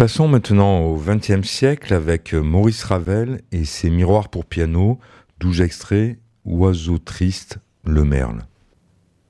Passons maintenant au XXe siècle avec Maurice Ravel et ses miroirs pour piano, d'où j'extrais Oiseau triste, le merle.